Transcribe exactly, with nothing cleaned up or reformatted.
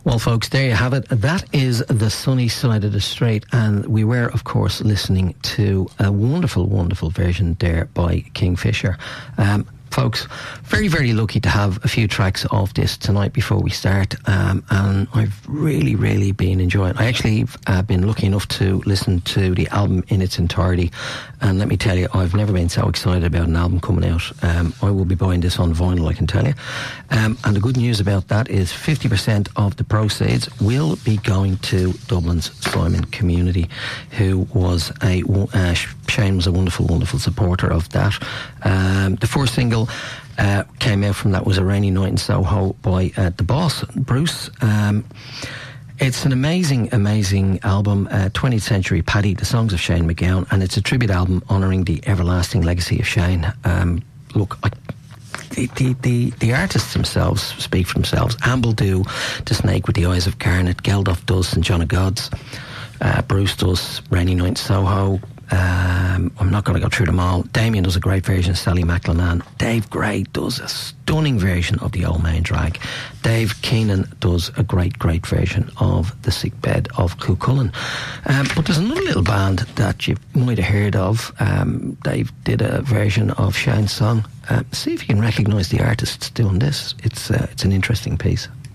Well, folks, there you have it. That is The Sunny Side of the Street, and we were, of course, listening to a wonderful, wonderful version there by Kingfisher. Um, folks, very, very lucky to have a few tracks of this tonight before we start, um, and I've really, really been enjoying. I actually uh, been lucky enough to listen to the album in its entirety, and let me tell you, I've never been so excited about an album coming out. Um, I will be buying this on vinyl, I can tell you. Um, and the good news about that is fifty percent of the proceeds will be going to Dublin's Simon Community, who was a, uh, Shane was a wonderful, wonderful supporter of that. Um, the first single uh, came out from that was A Rainy Night in Soho by uh, the boss, Bruce. Um, It's an amazing, amazing album, uh, twentieth Century Paddy, the songs of Shane MacGowan, and it's a tribute album honouring the everlasting legacy of Shane. Um, look, I, the, the, the, the artists themselves speak for themselves. Amble do The Snake with the Eyes of Garnet, Geldof does Saint John of Gods, uh, Bruce does Rainy Night in Soho. Um, I'm not going to go through them all. Damien does a great version of Sally McLennan. Dave Gray does a stunning version of The Old Main Drag. Dave Keenan does a great, great version of The Sick Bed of Cuchulainn. Um, but there's another little band that you might have heard of. Um, Dave did a version of Shane's song. Uh, see if you can recognise the artists doing this. It's uh, it's an interesting piece.